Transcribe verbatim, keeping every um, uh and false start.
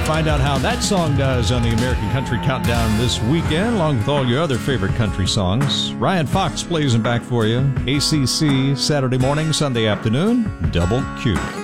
Find out how that song does on the American Country Countdown this weekend, along with all your other favorite country songs. Ryan Fox plays them back for you. A C C, Saturday morning, Sunday afternoon, Double Q.